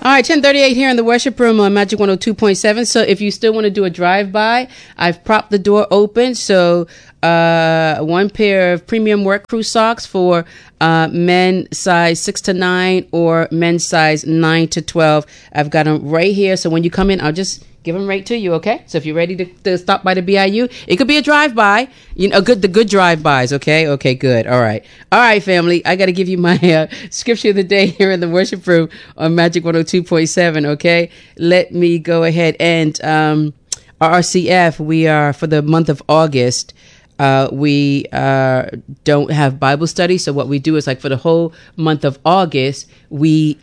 All right, 10:38 here in the worship room on Magic 102.7. So if you still want to do a drive-by, I've propped the door open. So one pair of premium work crew socks for men size 6 to 9 or men size 9 to 12. I've got them right here. So when you come in, I'll just give them right to you, okay? So if you're ready to stop by the BIU, it could be a drive-by, the good drive-bys, okay? Okay, good. All right, family. I got to give you my scripture of the day here in the worship room on Magic 102.7, okay? Let me go ahead and RRCF, we are, for the month of August, we don't have Bible study. So what we do is, like, for the whole month of August, what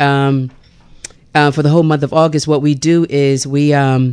we do is we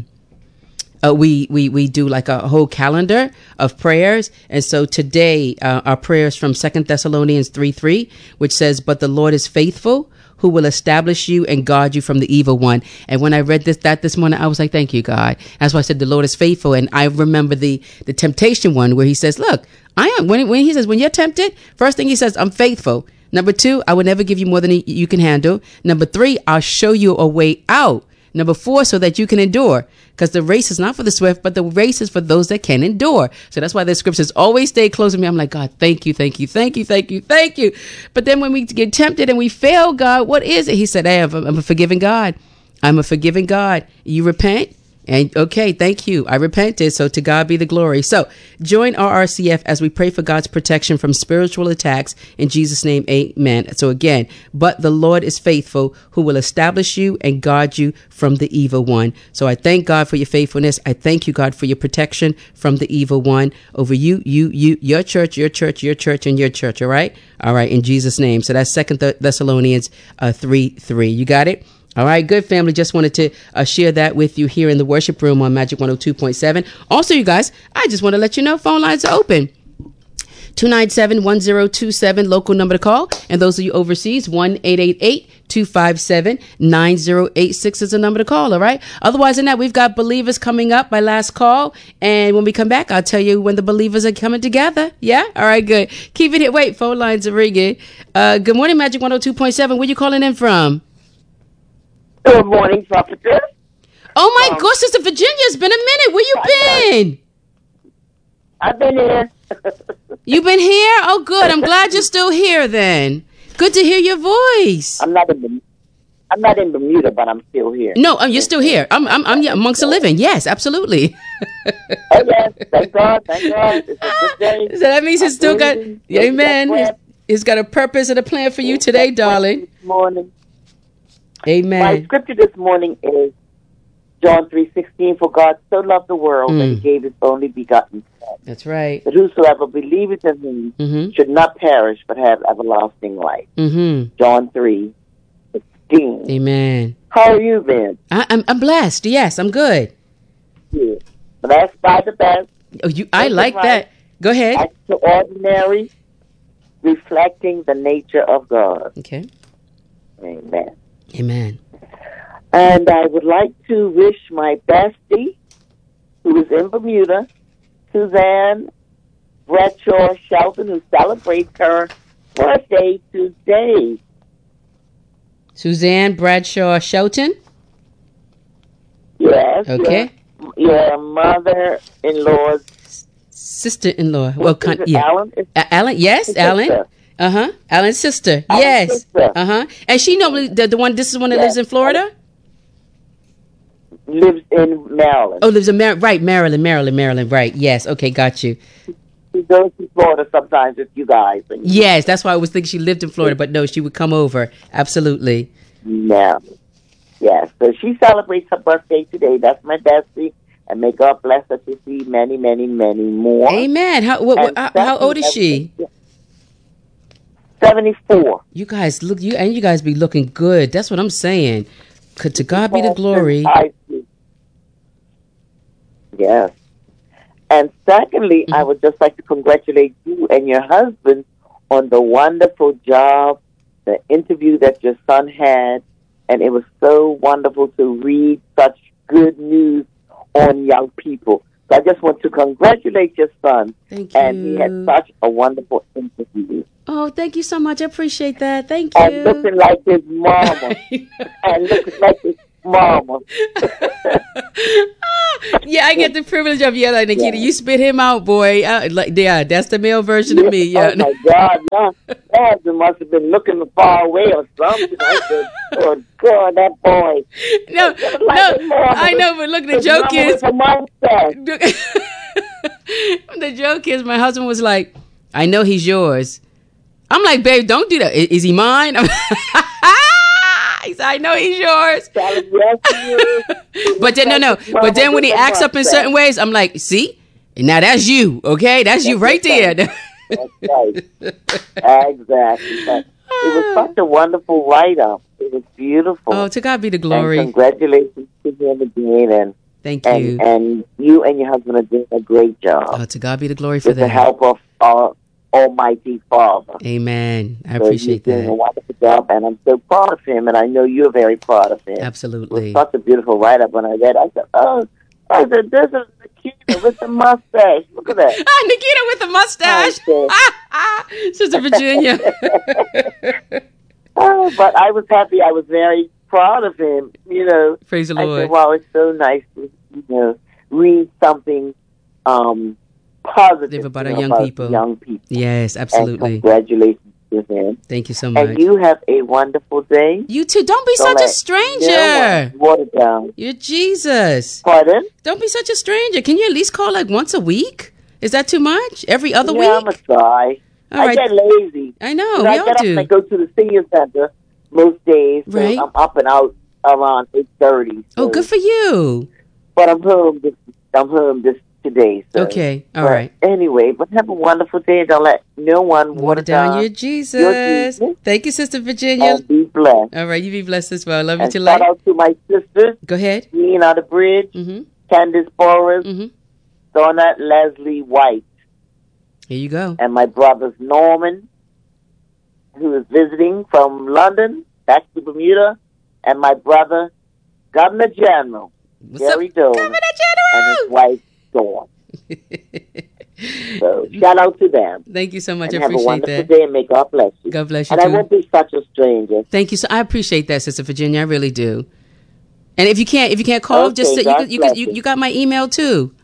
do like a whole calendar of prayers. And so today, our prayers from 2 Thessalonians 3:3, which says, "But the Lord is faithful, who will establish you and guard you from the evil one." And when I read this morning, I was like, thank you, God. That's why I said the Lord is faithful. And I remember the temptation one where he says, look, when he says, when you're tempted, first thing he says, I'm faithful. Number 2, I will never give you more than you can handle. Number 3, I'll show you a way out. Number 4, so that you can endure. Because the race is not for the swift, but the race is for those that can endure. So that's why the scriptures always stay close to me. I'm like, God, thank you, thank you, thank you, thank you, thank you. But then when we get tempted and we fail, God, what is it? He said, hey, I'm a forgiving God. I'm a forgiving God. You repent? And okay, thank you. I repented. So to God be the glory. So join RRCF as we pray for God's protection from spiritual attacks. In Jesus' name, amen. So again, but the Lord is faithful, who will establish you and guard you from the evil one. So I thank God for your faithfulness. I thank you, God, for your protection from the evil one over you, your church, and your church. All right. All right. In Jesus' name. So that's 2 Thessalonians 3:3. You got it? All right, good, family. Just wanted to share that with you here in the worship room on Magic 102.7. Also, you guys, I just want to let you know phone lines are open. 297-1027, local number to call. And those of you overseas, 1-888-257-9086 is the number to call, all right? Otherwise than that, we've got Believers coming up, my last call. And when we come back, I'll tell you when the Believers are coming together. Yeah? All right, good. Keep it here. Wait, phone lines are ringing. Good morning, Magic 102.7. Where you calling in from? Good morning, Prophetess. Oh, my gosh, Sister Virginia, it's been a minute. Where you been? I've been here. You been here? Oh, good. I'm glad you're still here then. Good to hear your voice. I'm not in Bermuda, but I'm still here. No, you're still here. I'm amongst the living. Yes, absolutely. Oh, yes. Thank God. Thank God. It's a good day. So that means he's still got, amen. He's got a purpose and a plan for you today, darling. This morning. Amen. My scripture this morning is John 3:16. For God so loved the world that he gave his only begotten Son. That's right. That whosoever believeth in him should not perish but have everlasting life. John 3:16. Amen. How are you been? I'm blessed. Yes, I'm good. Yeah. Blessed by the best. Oh, I like that. Go ahead. Extraordinary, reflecting the nature of God. Okay. Amen. Amen. And I would like to wish my bestie, who is in Bermuda, Suzanne Bradshaw Shelton, who celebrates her birthday today. Suzanne Bradshaw Shelton? Yes. Okay. Your mother-in-law's sister-in-law. Well, yeah. Alan? Alan, yes, Alan. Alan's sister. Yes. Sister. And she normally the one. This is one that lives in Florida. Lives in Maryland. Oh, lives in Maryland. Right. Yes. Okay, got you. She goes to Florida sometimes with you guys. Yes, that's why I was thinking she lived in Florida, but no, she would come over. Absolutely. Yeah. Yes. So she celebrates her birthday today. That's my bestie. And may God bless her to see many, many, many more. Amen. How old is she? 74. You guys you guys be looking good. That's what I'm saying. To God be the glory. Yes. And secondly, I would just like to congratulate you and your husband on the wonderful job, the interview that your son had. And it was so wonderful to read such good news on young people. So I just want to congratulate your son. Thank you. And he had such a wonderful interview. Oh, thank you so much. I appreciate that. Thank you. And looking like his mama. And looking like his mama. Yeah, I get the privilege of yelling at Nikita. You spit him out, boy. That's the male version of me. Yeah. Oh, my God. Your husband must have been looking far away or something. I said, oh, God, that boy. No, I know, but look, the joke is... The joke is my husband was like, I know he's yours. I'm like, babe, don't do that. Is he mine? He said, I know he's yours. But then, no. But then when he acts up in certain ways, I'm like, see? Now that's you, okay? That's you right there. That's right. Exactly. But it was such a wonderful write-up. It was beautiful. Oh, to God be the glory. And congratulations to him again. Thank you. And you and your husband are doing a great job. Oh, to God be the glory for with that. With the help of our Almighty Father. Amen. I appreciate that. He's doing a wonderful job, and I'm so proud of him, and I know you're very proud of him. Absolutely. It was such a beautiful write-up when I read it. I said, this is Nikita with the mustache. Look at that. Nikita with the mustache. Sister Virginia. But I was happy. I was very proud of him, Praise the Lord. I said, wow, it's so nice to, read something positive about our young people. Yes, absolutely. And congratulations to him. Thank you so much. And you have a wonderful day. You too. Don't be such a stranger. Water down. You're Jesus. Pardon? Don't be such a stranger. Can you at least call like once a week? Is that too much? Every other week? I'm a try. I get lazy. I know. I get up and I go to the senior center most days. So right. I'm up and out around 8:30. So. Oh, good for you. But I'm home this today. So. Okay. All right. Anyway, but have a wonderful day, and don't let no one water down your Jesus. Thank you, Sister Virginia. And be blessed. All right, you be blessed as well. Love you to life. Shout out to my sisters. Go ahead. Jean on the bridge. Mm-hmm. Candace Forrest. Mm-hmm. Donna Leslie White. Here you go. And my brothers Norman, who is visiting from London back to Bermuda, and my brother Governor General Jerry Dolan, Governor General, and his wife Dawn. So shout out to them. Thank you so much. And I appreciate have a wonderful that. day, and may God bless you. God bless you and too. I won't be such a stranger. Thank you. So I appreciate that, Sister Virginia. I really do. And if you can't call, just you got my email too.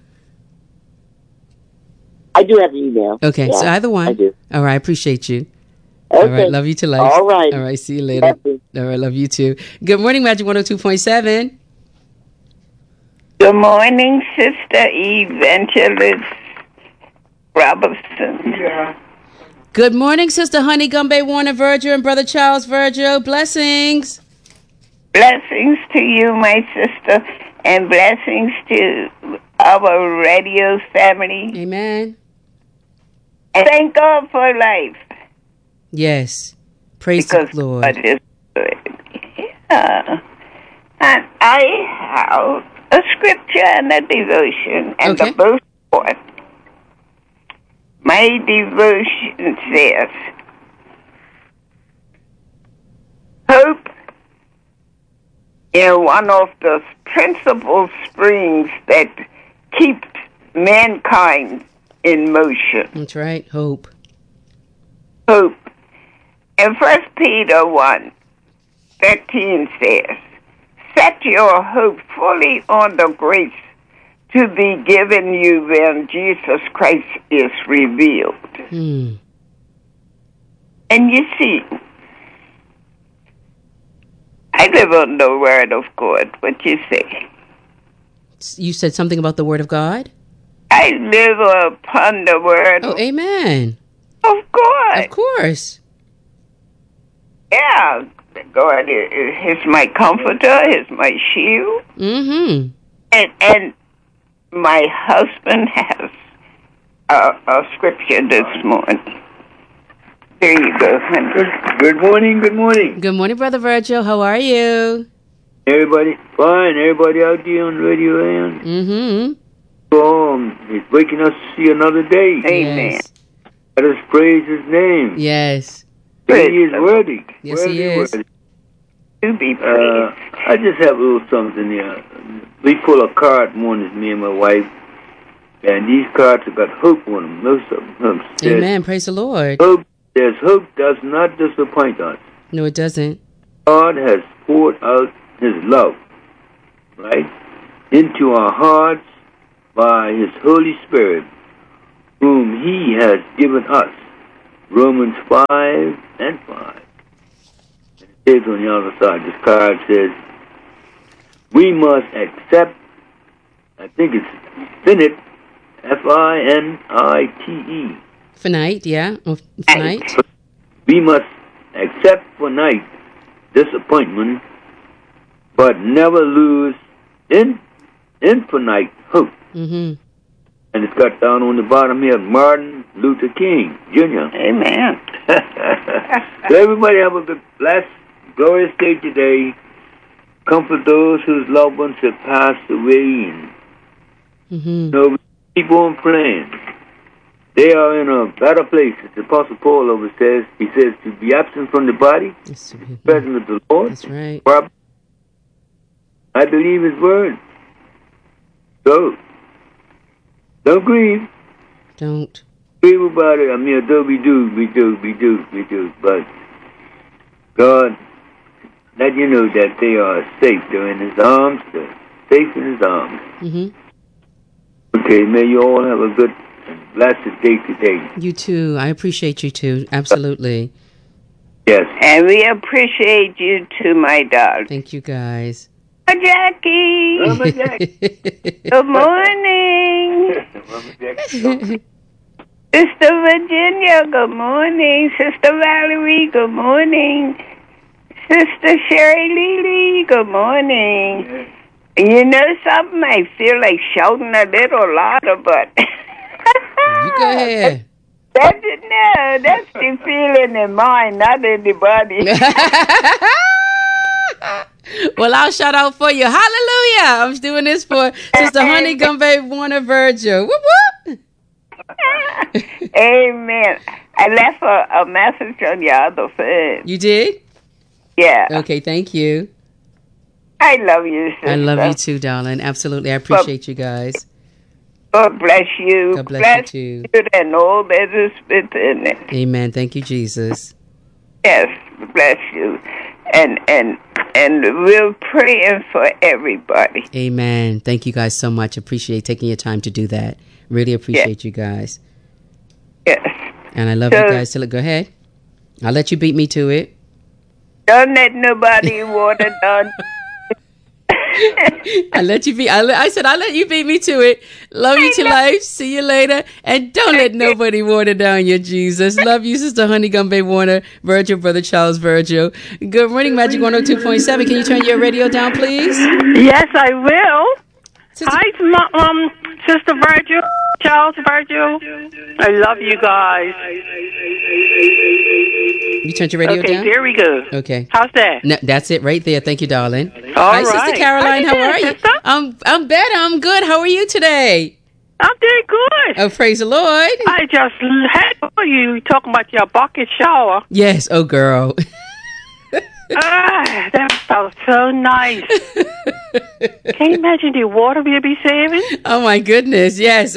I do have an email. Okay, yeah, so either one. I do. All right, I appreciate you. Okay. All right, love you to life. All right. All right, see you later. All right, love you too. Good morning, Magic 102.7. Good morning, Sister Evangelist Robertson. Yeah. Good morning, Sister Honey Gumbe Warner Virgil and Brother Charles Virgil. Blessings. Blessings to you, my sister, and blessings to our radio family. Amen. And thank God for life. Yes. Praise the Lord. God is good. Yeah. And I have a scripture and a devotion and the verse for it. My devotion says, hope is one of the principal springs that keeps mankind in motion. That's right, hope. Hope. And 1 Peter 1:13 says, set your hope fully on the grace to be given you when Jesus Christ is revealed. Hmm. And you see, I live on the Word of God. What you say? You said something about the Word of God? I live upon the Word. Oh, amen. Of God. Of course. Yeah. God is my comforter, is my shield. Mm-hmm. And my husband has a scripture this morning. There you go, honey. Good morning, good morning. Good morning, Brother Virgil. How are you? Everybody fine. Everybody out there on radio land. Mm-hmm. He's waking us to see another day. Amen. Yes. Let us praise his name. Yes. He is worthy. Yes, worthy, he is. Worthy. To be praised. I just have a little something here. We pull a card morning, me and my wife, And these cards have got hope on them, most of them. Amen. Praise the Lord. There's hope does not disappoint us. No, it doesn't. God has poured out His love, right, into our hearts by His Holy Spirit, whom He has given us. Romans 5 and 5. And it says on the other side, this card says, we must accept, I think it's finite, F-I-N-I-T-E. Finite, yeah. Oh, finite. We must accept finite disappointment, but never lose infinite hope. Mm-hmm. And it's got down on the bottom here, Martin Luther King, Jr. Amen. So everybody have a good, blessed, glorious day today. Comfort those whose loved ones have passed away, and keep on praying. They are in a better place. As the Apostle Paul always says, he says to be absent from the body, present with the Lord. That's right. I believe His word. So, don't grieve. Don't. Grieve about it. I mean, though we do. But God, let you know that they are safe. They're in His arms. They're safe in His arms. Mm-hmm. Okay, may you all have a good and blessed day today. You too. I appreciate you too. Absolutely. Yes. And we appreciate you too, my darling. Thank you, guys. Mama Jackie. Mama Jackie. Good morning. Mama Jackie. Sister Virginia, good morning. Sister Valerie, good morning. Sister Sherry Lily, good morning. You know something? I feel like shouting a little louder, but... You go ahead. That's the feeling in mine, not anybody. Well, I'll shout out for you. Hallelujah. I'm doing this for Sister Honey Gumbe Warner Virgil. Whoop, whoop. Amen. I left a message on your other phone. You did? Yeah. Okay, thank you. I love you, sister. I love you too, darling. Absolutely. I appreciate you guys. God bless you. God bless you too. And all that is within it. Amen. Thank you, Jesus. Yes, bless you. And we're praying for everybody. Amen. Thank you guys so much. Appreciate taking your time to do that. Really appreciate you guys. Yes. And I love you guys. Go ahead. I'll let you beat me to it. Don't let nobody water down. I said I'll let you beat me to it. Love you to life. See you later. And don't let nobody water down your Jesus. Love you, Sister Honey Gumbe Warner Virgil, Brother Charles Virgil. Good morning, Magic 102.7. Can you turn your radio down, please? Yes, I will. Hi, Sister Virgil, Charles Virgil. I love you guys. You turned your radio down? Okay, there we go. Okay. How's that? No, that's it right there. Thank you, darling. All Hi, right. Sister Caroline. How are you? Sister? I'm better. I'm good. How are you today? I'm doing good. Oh, praise the Lord. I just had you talking about your bucket shower. Yes. Oh, girl. That felt so nice. Can you imagine the water we'll be saving? Oh, my goodness. Yes.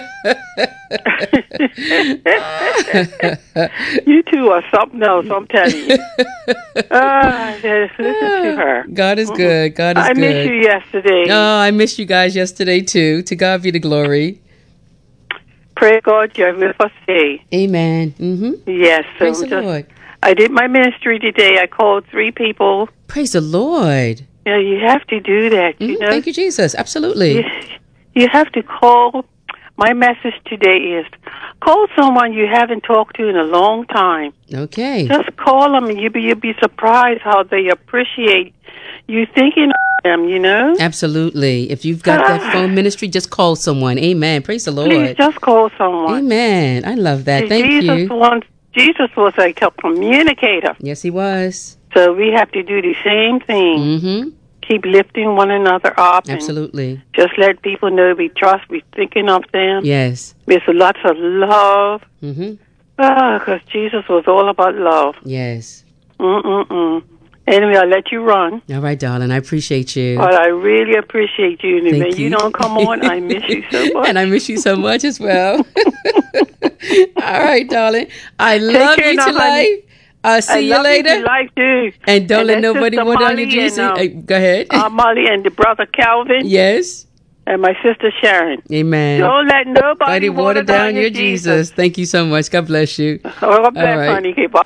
You two are something else, I'm telling you. Listen to her. God is good. God is good. I missed you yesterday. Oh, I missed you guys yesterday, too. To God be the glory. Pray God you're with us today. Amen. Mm-hmm. Yes. So Praise the Lord. I did my ministry today. I called 3 people. Praise the Lord. Yeah, you have to do that, you know. Thank you, Jesus. Absolutely. You have to call. My message today is call someone you haven't talked to in a long time. Okay. Just call them, and you'll be surprised how they appreciate you thinking of them, you know. Absolutely. If you've got that phone ministry, just call someone. Amen. Praise the Lord. Please just call someone. Amen. I love that. Thank you. Jesus was a communicator. Yes, he was. So we have to do the same thing. Mm-hmm. Keep lifting one another up. Absolutely. Just let people know we trust, we're thinking of them. Yes. With lots of love. Mm-hmm. Because Jesus was all about love. Yes. Mm-mm-mm. Anyway, I'll let you run. All right, darling. I appreciate you. But I really appreciate you. And Thank when you you. don't come on, I miss you so much. And I miss you so much as well. All right, darling. I love care you now, to honey. life. I'll see you later. Life too. And don't let that's nobody Sister water down Molly your juice. and, Go ahead. Molly and the brother Calvin. Yes. And my sister Sharon. Amen. Don't let nobody water down your Jesus. Thank you so much. God bless you. Oh, God bless, All right. honey. Okay, bye.